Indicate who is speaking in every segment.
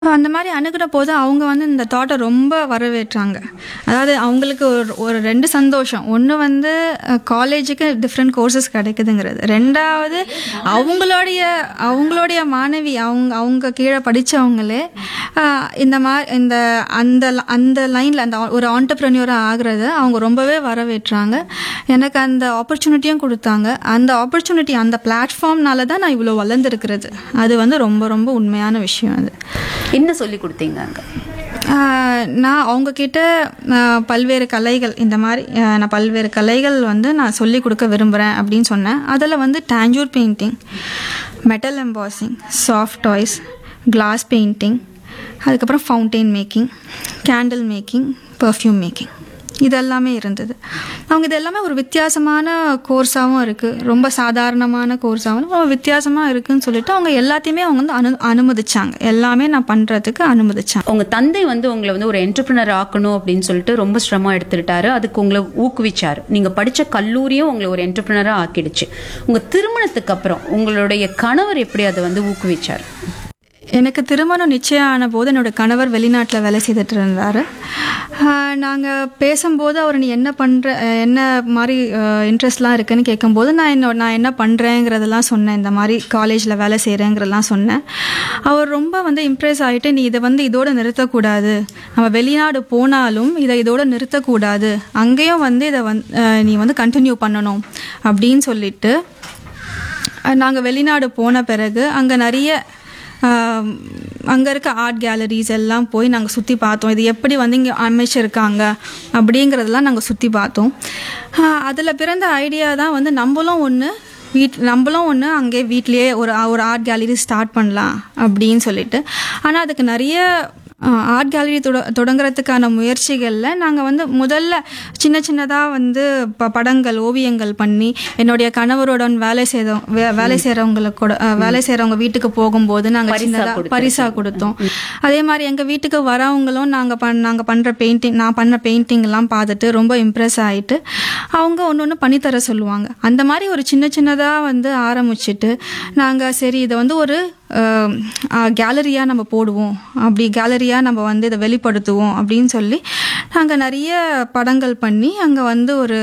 Speaker 1: அந்த மாதிரி அணுகுற போது அவங்க வந்து இந்த தாட்டை ரொம்ப வரவேற்றாங்க. அதாவது அவங்களுக்கு ஒரு ரெண்டு சந்தோஷம். ஒன்று வந்து காலேஜுக்கு டிஃப்ரெண்ட் கோர்சஸ் கிடைக்குதுங்கிறது. ரெண்டாவது அவங்களுடைய மாணவி அவங்க கீழே படித்தவங்களே இந்த அந்த லைனில் அந்த ஒரு ஆண்டர்ப்ரனியூராக ஆகுறத அவங்க ரொம்பவே வரவேற்றாங்க. எனக்கு அந்த ஆப்பர்ச்சுனிட்டியும் கொடுத்தாங்க. அந்த ஆப்பர்ச்சுனிட்டி அந்த பிளாட்ஃபார்ம்னால தான் நான் இவ்வளோ வளர்ந்துருக்கிறது. அது வந்து ரொம்ப ரொம்ப உண்மையான விஷயம். அது
Speaker 2: என்ன சொல்லி கொடுத்தீங்க அங்கே?
Speaker 1: நான் அவங்கக்கிட்ட பல்வேறு கலைகள் இந்த மாதிரி நான் பல்வேறு கலைகள் வந்து நான் சொல்லி கொடுக்க விரும்புகிறேன் அப்படின்னு சொன்னேன். அதில் வந்து Tanjore painting, metal embossing, soft toys, class painting, அதுக்கப்புறம் fountain making, candle making, perfume making, இதெல்லாமே இருந்தது. அவங்க இது எல்லாமே ஒரு வித்தியாசமான கோர்ஸாகவும் இருக்குது, ரொம்ப சாதாரணமான கோர்ஸாகவும் ரொம்ப வித்தியாசமாக இருக்குதுன்னு சொல்லிட்டு அவங்க எல்லாத்தையுமே அவங்க வந்து அனுமதிச்சாங்க. எல்லாமே நான் பண்ணுறதுக்கு அனுமதிச்சாங்க.
Speaker 2: உங்கள் தந்தை வந்து உங்களை வந்து ஒரு என்டர்பிரினர் ஆக்கணும் அப்படின்னு சொல்லிட்டு ரொம்ப சிரமம் எடுத்துக்கிட்டாரு. அதுக்கு உங்களை ஊக்குவிச்சார். நீங்கள் படித்த கல்லூரியும் உங்களை ஒரு என்டர்பிரினராக ஆக்கிடுச்சு. உங்கள் திருமணத்துக்கு அப்புறம் உங்களுடைய கணவர் எப்படி அதை வந்து ஊக்குவிச்சார்?
Speaker 1: எனக்கு திருமணம் நிச்சயம் ஆன போது என்னோடய கணவர் வெளிநாட்டில் வேலை செய்துட்டு இருந்தார். நாங்கள் பேசும்போது அவர் நீ என்ன பண்ணுற, என்ன மாதிரி இன்ட்ரெஸ்ட்லாம் இருக்குன்னு கேட்கும்போது நான் என்ன பண்ணுறேங்கிறதெல்லாம் சொன்னேன். இந்த மாதிரி காலேஜில் வேலை செய்கிறேங்கிறதெல்லாம் சொன்னேன். அவர் ரொம்ப வந்து இம்ப்ரெஸ் ஆகிட்டு, நீ இதை வந்து இதோடு நிறுத்தக்கூடாது, நம்ம வெளிநாடு போனாலும் இதோடு நிறுத்தக்கூடாது, அங்கேயும் வந்து இதை நீ வந்து கண்டினியூ பண்ணணும் அப்படின்னு சொல்லிட்டு நாங்கள் வெளிநாடு போன பிறகு அங்கே நிறைய அங்கே இருக்க ஆர்ட் கேலரிஸ் எல்லாம் போய் நாங்கள் சுற்றி பார்த்தோம். இது எப்படி வந்து இங்கே அமைச்சிருக்காங்க அப்படிங்கிறதெல்லாம் நாங்கள் சுற்றி பார்த்தோம். அதில் பிறந்த ஐடியா தான் வந்து நம்மளும் ஒன்று அங்கே வீட்லேயே ஒரு ஆர்ட் கேலரி ஸ்டார்ட் பண்ணலாம் அப்படின்னு சொல்லிட்டு. ஆனால் அதுக்கு நிறைய ஆர்ட் கேலரி தொடங்குறதுக்கான முயற்சிகளில் நாங்கள் வந்து முதல்ல சின்னதாக வந்து படங்கள், ஓவியங்கள் பண்ணி என்னுடைய கணவருடன் வேலை செய்கிறவங்க வீட்டுக்கு போகும்போது நாங்கள் சின்னதாக பரிசாக கொடுத்தோம். அதே மாதிரி எங்கள் வீட்டுக்கு வரவங்களும் நாங்கள் பண்ணுற நான் பண்ண பெயிண்டிங்லாம் பார்த்துட்டு ரொம்ப இம்ப்ரெஸ் ஆகிட்டு அவங்க ஒன்று பண்ணித்தர சொல்லுவாங்க. அந்த மாதிரி ஒரு சின்னதாக வந்து ஆரம்பிச்சுட்டு நாங்கள் சரி இதை வந்து ஒரு கேலரியாக நம்ம போடுவோம், அப்படி கேலரியாக நம்ம வந்து இதை வெளிப்படுத்துவோம் அப்படின்னு சொல்லி நாங்கள் நிறைய படங்கள் பண்ணி அங்கே வந்து ஒரு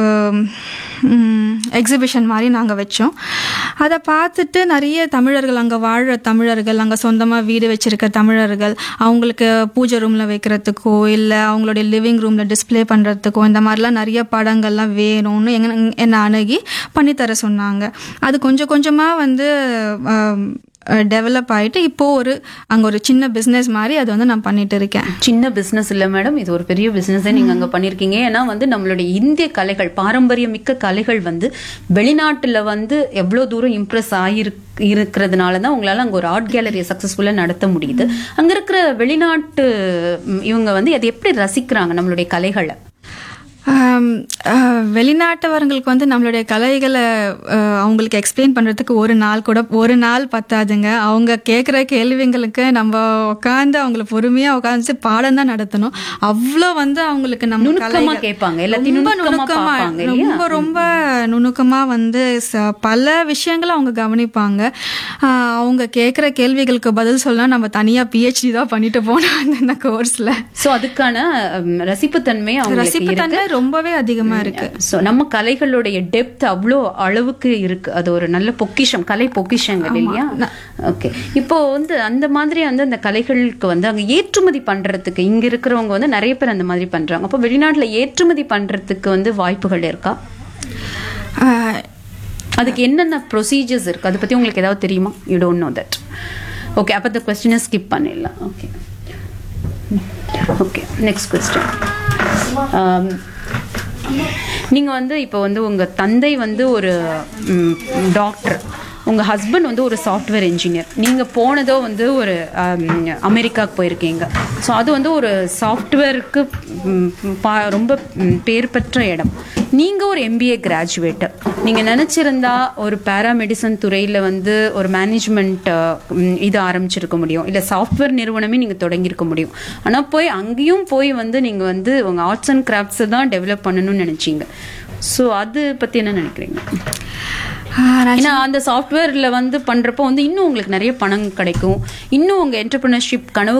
Speaker 1: எக்ஸிபிஷன் மாதிரி நாங்கள் வச்சோம். அதை பார்த்துட்டு நிறைய தமிழர்கள், அங்கே வாழ்கிற தமிழர்கள், அங்கே சொந்தமாக வீடு வச்சுருக்க தமிழர்கள், அவங்களுக்கு பூஜை ரூமில் வைக்கிறதுக்கோ இல்லை அவங்களுடைய லிவிங் ரூமில் டிஸ்பிளே பண்ணுறதுக்கோ இந்த மாதிரிலாம் நிறைய படங்கள்லாம் வேணும்னு என்னை அணுகி பண்ணித்தர சொன்னாங்க. அது கொஞ்சம் கொஞ்சமாக வந்து டெவலப் ஆகிட்டு இப்போது அங்கே ஒரு சின்ன பிஸ்னஸ் மாதிரி அது வந்து நான் பண்ணிட்டு இருக்கேன்.
Speaker 2: சின்ன பிஸ்னஸ் இல்லை மேடம், இது ஒரு பெரிய பிஸ்னஸே நீங்கள் அங்கே பண்ணியிருக்கீங்க. ஏன்னா வந்து நம்மளுடைய இந்திய கலைகள், பாரம்பரியமிக்க கலைகள் வந்து வெளிநாட்டில் வந்து எவ்வளோ தூரம் இம்ப்ரெஸ் இருக்கிறதுனால தான் உங்களால் அங்கே ஒரு ஆர்ட் கேலரியை சக்ஸஸ்ஃபுல்லாக நடத்த முடியுது. அங்கே இருக்கிற வெளிநாட்டு இவங்க வந்து அதை எப்படி ரசிக்கிறாங்க நம்மளுடைய கலைகளை?
Speaker 1: வெளிநாட்டவர்களுக்கு வந்து நம்மளுடைய கலைகளை அவங்களுக்கு எக்ஸ்பிளைன் பண்ணுறதுக்கு ஒரு நாள் பத்தாதுங்க. அவங்க கேட்குற கேள்விங்களுக்கு நம்ம உட்காந்து அவங்களை பொறுமையாக உட்காந்து பாடம் தான் நடத்தணும். அவ்வளோ வந்து அவங்களுக்கு நம்ம
Speaker 2: கலையை கேட்பாங்க,
Speaker 1: ரொம்ப ரொம்ப நுணுக்கமாக வந்து பல விஷயங்களை அவங்க கவனிப்பாங்க. அவங்க கேட்குற கேள்விகளுக்கு பதில் சொல்லலாம் நம்ம தனியாக PhD தான் பண்ணிட்டு போனோம் அந்த கோர்ஸில்.
Speaker 2: ஸோ அதுக்கான ரசிப்புத்தன்மை
Speaker 1: ரொம்பவே அதிகமா இருக்கு.
Speaker 2: சோ நம்ம கலைகளுடைய டெப்த் அவ்வளோ அளவுக்கு இருக்கு. அது ஒரு நல்ல பொக்கிஷம், கலை பொக்கிஷங்கள் இல்லையா? ஓகே, இப்போ வந்து அந்த மாதிரி வந்து அந்த கலைகளுக்கு வந்து அங்க ஏற்றுமதி பண்றதுக்கு இங்க இருக்கிறவங்க வந்து நிறைய பேர் அந்த மாதிரி பண்றாங்க. அப்போ வெளிநாட்டுல ஏற்றுமதி பண்றதுக்கு வந்து வாய்ப்புகள் இருக்கா? அதுக்கு என்னென்ன ப்ரொசீஜர்ஸ் இருக்கு, அதை பத்தி உங்களுக்கு ஏதாவது தெரியுமா? You don't know that. Okay, அப்போ இந்த கொஸ்டினை ஸ்கிப் பண்ணிடலாம். Okay okay, next question. நீங்கள் வந்து இப்போ வந்து உங்கள் தந்தை வந்து ஒரு டாக்டர், உங்கள் ஹஸ்பண்ட் வந்து ஒரு சாஃப்ட்வேர் இன்ஜினியர், நீங்கள் போனதோ வந்து ஒரு அமெரிக்காவுக்கு போயிருக்கீங்க. ஸோ அது வந்து ஒரு சாஃப்ட்வேருக்கு ரொம்ப பேர் பெற்ற இடம். நீங்கள் ஒரு MBA கிராஜுவேட்டர், நீங்கள் நினச்சிருந்தா ஒரு பேராமெடிசன் துறையில் வந்து ஒரு மேனேஜ்மெண்ட் இது ஆரம்பிச்சிருக்க முடியும், இல்லை சாஃப்ட்வேர் நிறுவனமே நீங்கள் தொடங்கியிருக்க முடியும். ஆனால் அங்கேயும் வந்து நீங்கள் வந்து உங்கள் ஆர்ட்ஸ் அண்ட் கிராஃப்ட்ஸை தான் டெவலப் பண்ணணும்னு நினச்சிங்க. ஸோ அது பற்றி என்ன நினைக்கிறீங்க? ஏன்னா அந்த சாஃப்ட்வேர்ல வந்து பண்றப்போ வந்து இன்னும் உங்களுக்கு நிறைய பணம் கிடைக்கும், இன்னும் உங்க என்டர்பிரினர்ஷிப் கனவு